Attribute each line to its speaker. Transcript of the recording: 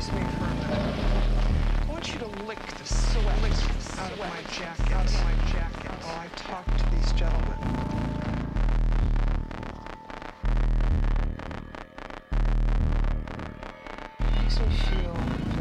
Speaker 1: Excuse me for a minute. I want you to lick the sweat out of my jacket while I talk to these gentlemen. Makes me feel